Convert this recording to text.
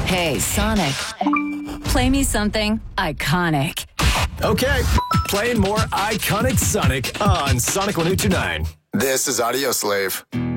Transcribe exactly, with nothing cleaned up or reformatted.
Hey, Sonic. Play me something iconic. Okay, playing more iconic Sonic on Sonic one oh two nine. This is Audio Slave.